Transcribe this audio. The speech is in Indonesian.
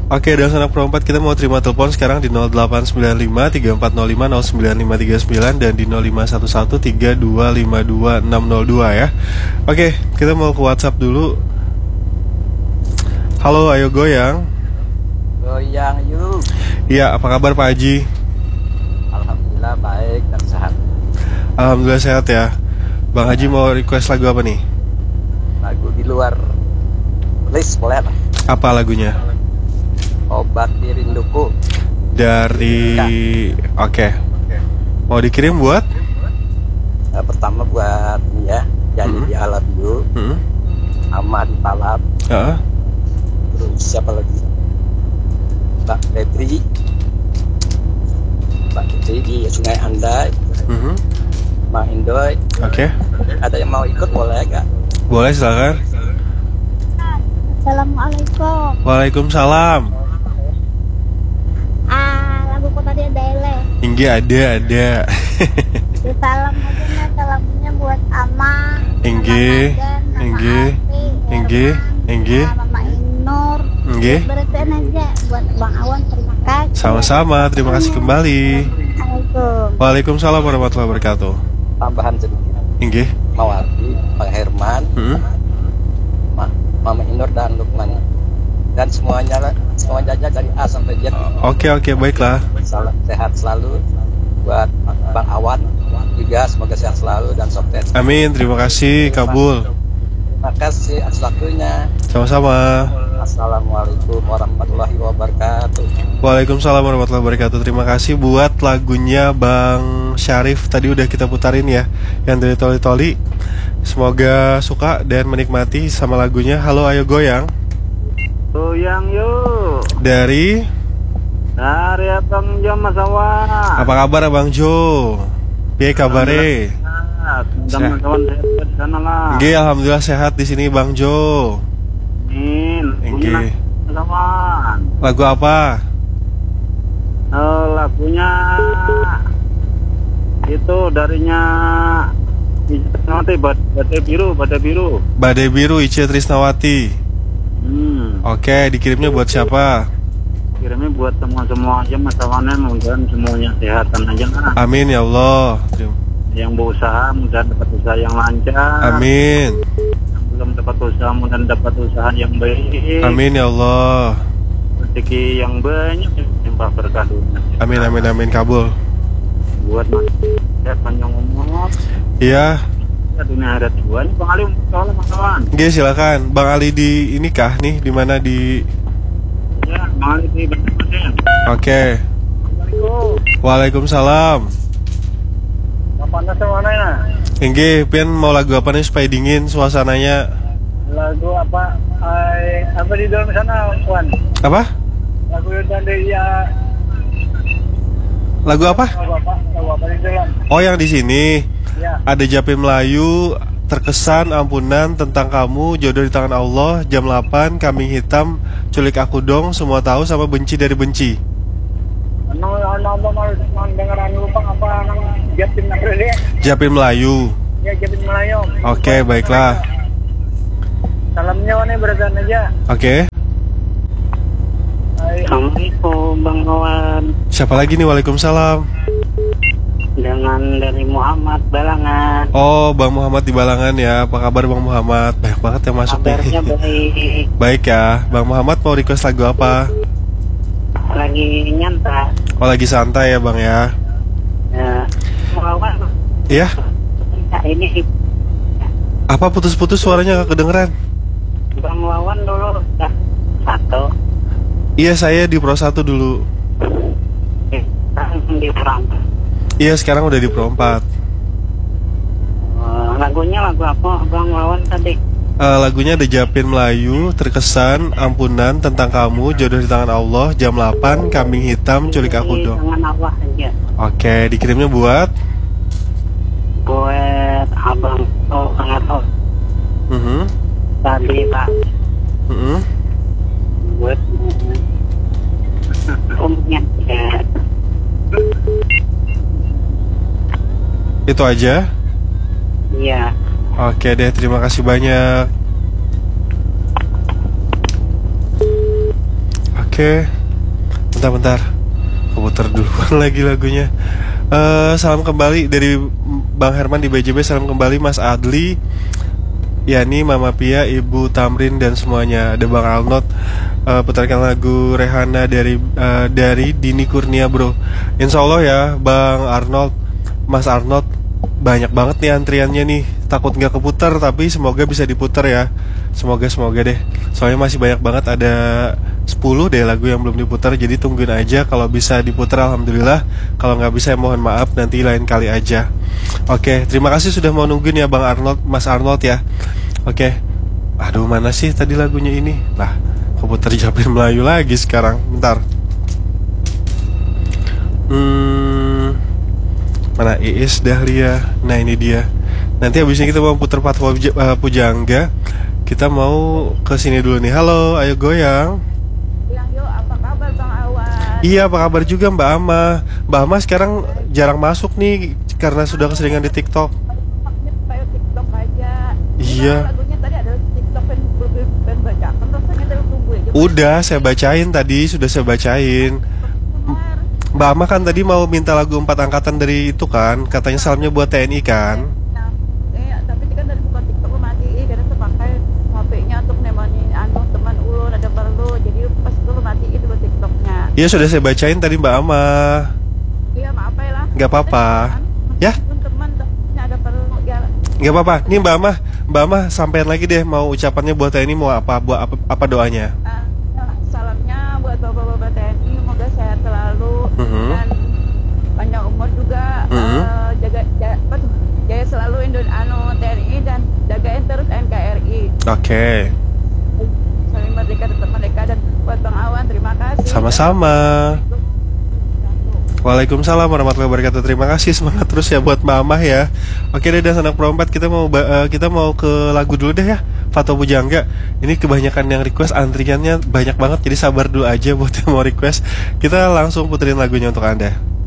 Oke, dan anak Pro 4 kita mau terima telepon sekarang di 0895 3405 09539 dan di 0511 3252 602 ya. Oke, kita mau ke WhatsApp dulu. Halo, ayo goyang. Goyang yuk. Iya, apa kabar Pak Haji? Alhamdulillah baik dan sehat. Alhamdulillah sehat ya. Bang Haji mau request lagu apa nih? Lagu di luar list boleh lah. Apa lagunya? Obat di rinduku. Dari Oke. Mau dikirim buat? Pertama buat ya, jadi di I love you. Ahmad Talab. Terus siapa lagi? Mbak Febri. Mbak Febri di Sungai Andai. Mang Indoy. Oke. Ada yang mau ikut boleh gak? Boleh, silakan. Assalamualaikum. Waalaikumsalam. Lagu kok tadi ada Ele. Enggak ada. Di salam aja nih, salamnya buat Ama. Enggak. Mama Inur. Enggak. Beritain aja buat Bang Awan, terima kasih. Sama-sama, terima kasih kembali. Assalamualaikum. Waalaikumsalam warahmatullahi wabarakatuh. Tambahan sedikit. Enggak. Mawati, Bang Herman, Mama Inur dan Lukman. Dan semuanya aja dari A sampai Z. Oke, baiklah. Salam sehat selalu buat Bang Awan juga, semoga sehat selalu dan sukses. Amin, terima kasih, kabul. Terima kasih atas waktunya. Sama-sama. Assalamualaikum warahmatullahi wabarakatuh. Waalaikumsalam warahmatullahi wabarakatuh. Terima kasih buat lagunya Bang Syarif. Tadi udah kita putarin ya, yang dari Toli-Toli. Semoga suka dan menikmati sama lagunya. Halo, ayo goyang. Goyang yuk. Dari Abang Jo Mas Awan. Apa kabar Abang Jo? Piye kabare? Teman-teman sehat di sana lah. Nggih, alhamdulillah sehat di sini Bang Jo. Nggih. Mas Awan. Lagu apa? Lagunya itu darinya nanti Badai Biru. Badai Biru Ice Trisnawati. Oke, dikirimnya buat siapa? Kirimnya buat semua aja Mas Awan, mudah-mudahan semuanya sehatan aja lah. Amin ya Allah. Yang berusaha mudah dapat usaha yang lancar. Amin. Yang belum dapat usaha mudah dapat usaha yang baik. Amin ya Allah. Rezeki yang banyak, limpah berkah dunia. Amin, kabul. Buat Mas ya panjang umur. Iya. Dunia akhirat gua ini Bang Ali soalnya Mas Awan. Oke, silakan. Bang Ali di ini kah nih, di mana di? Ya, Bang Ali di Banjarmasin. Oke. Assalamualaikum. Waalaikumsalam. Kapan mana ya? Nggih, pian mau lagu apa nih supaya dingin suasananya? Lagu apa? Apa di dalam sana, Wan? Apa? Lagu dari ya. Lagu apa? Lagu apa di dalam? Oh, yang di sini. Ya. Ada Japim Melayu, Terkesan, Ampunan, Tentang Kamu, Jodoh di Tangan Allah, Jam 8, Kambing Hitam, Culik Aku Dong, Semua Tahu, sama Benci dari Benci. Japim Melayu. Ya, Japim Melayu. Oke, baiklah. Salamnya nih berdan aja. Oke. Assalamualaikum Bang Awan. Siapa lagi nih? Waalaikumsalam. Dengan dari Muhammad Balangan. Oh, Bang Muhammad di Balangan ya. Apa kabar Bang Muhammad? Banyak banget yang masuk Kabarnya nih. baik. Baik ya. Bang Muhammad mau request lagu apa? Lagi nyantai. Oh, lagi santai ya Bang ya. Ya. Awan. Iya. Nah, ini Apa putus-putus suaranya gak kedengeran? Bang Wawan dulu udah satu. Iya, saya di Pro 1 dulu. Sekarang di Perang. Iya, sekarang udah di Pro 4. Lagunya lagu apa Bang Wawan tadi? Lagunya ada Japin Melayu, Terkesan, Ampunan, Tentang Kamu, Jodoh di Tangan Allah, Jam 8, Kambing Hitam, Culik Aku Dong. Tangan Allah aja. Oke, dikirimnya buat Abang sangat tadi Pak. Buat umumnya ya. Itu aja? Iya. Oke deh, terima kasih banyak. Oke. Oke. Bentar. Putar duluan lagi lagunya. Salam kembali dari Bang Herman di BJB. Salam kembali Mas Adli, Yani, Mama Pia, Ibu Tamrin dan semuanya. Ada Bang Arnold. Putarkan lagu Rehana dari Dini Kurnia bro. Insya Allah ya Bang Arnold, Mas Arnold, banyak banget nih antriannya nih. Takut nggak keputar, tapi semoga bisa diputar ya. Semoga deh. Soalnya masih banyak banget, ada 10 deh lagu yang belum diputar. Jadi tungguin aja, kalau bisa diputar alhamdulillah. Kalau nggak bisa mohon maaf, nanti lain kali aja. Oke, terima kasih sudah mau nungguin ya Bang Arnold, Mas Arnold ya. Oke. Aduh, mana sih tadi lagunya ini? Lah, keputar Japri Melayu lagi sekarang. Bentar. Mana Iis Dahlia. Nah ini dia. Nanti habis ini kita mau putar Fatwa Pujangga. Kita mau ke sini dulu nih. Halo, ayo goyang. Yuk, apa kabar Bang Awan? Iya, apa kabar juga Mbak Ama. Mbak Ama sekarang jarang masuk nih karena sudah keseringan di TikTok. Kayak TikTok aja. Iya. Lagunya tadi ada TikTok ben bacakan rasanya dari tunggu aja. Udah saya bacain tadi, sudah saya bacain. Mbak Ama kan tadi mau minta lagu 4 angkatan dari itu kan, katanya salamnya buat TNI kan. Tapi kan dari buka TikTok lu matiin karena terpakai HP-nya untuk nemani teman ulun ada perlu. Jadi pas itu lu matiin itu buat TikToknya. Iya sudah saya bacain tadi Mbak Ama. Iya maaf ya lah. Gak apa-apa. Ya? Teman ada perlu ya. Gak apa-apa. Nih Mbak Ama sampein lagi deh mau ucapannya buat TNI, mau apa doanya? Salamnya buat bapak-bapak TNI, semoga sehat selalu dan panjang umur juga. Jaya selalu TNI dan jagain terus NKRI. Oke. Saling merdeka dan buat Bang Awan terima kasih. Sama-sama. Waalaikumsalam warahmatullahi wabarakatuh. Terima kasih, semangat terus ya buat Mama ya. Oke deh, dan anak perempat kita mau ke lagu dulu deh ya. Fatwa Pujangga. Ini kebanyakan yang request, antriannya banyak banget. Jadi sabar dulu aja buat yang mau request. Kita langsung puterin lagunya untuk Anda.